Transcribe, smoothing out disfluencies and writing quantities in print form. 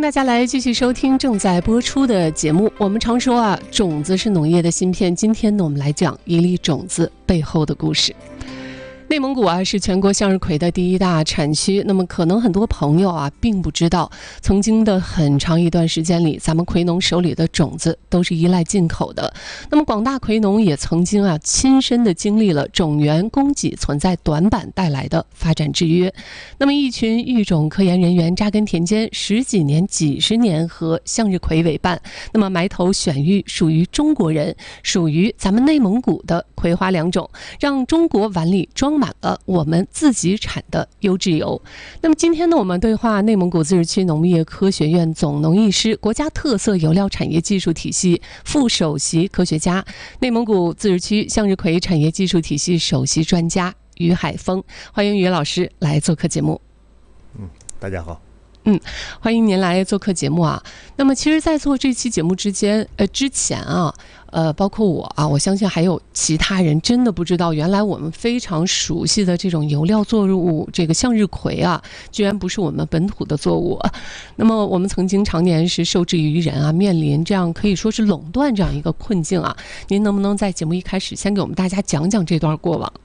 大家来继续收听正在播出的节目。我们常说啊，种子是农业的芯片。今天呢，我们来讲一粒种子背后的故事。内蒙古啊是全国向日葵的第一大产区，那么可能很多朋友啊并不知道，曾经的很长一段时间里，咱们葵农手里的种子都是依赖进口的。那么广大葵农也曾经啊亲身的经历了种源供给存在短板带来的发展制约。那么一群育种科研人员扎根田间十几年、几十年，和向日葵为伴，那么埋头选育属于中国人、属于咱们内蒙古的葵花良种，让中国碗里装满了我们自己产的优质油。那么今天呢，我们对话内蒙古自治区农业科学院总农艺师、国家特色油料产业技术体系副首席科学家、内蒙古自治区向日葵产业技术体系首席专家于海峰。欢迎于老师来做客节目。 大家好。 欢迎您来做客节目啊。那么其实在做这期节目之前啊，包括我啊，我相信还有其他人真的不知道，原来我们非常熟悉的这种油料作物，这个向日葵啊，居然不是我们本土的作物。那么我们曾经常年是受制于人啊，面临这样可以说是垄断这样一个困境啊。您能不能在节目一开始先给我们大家讲讲这段过往？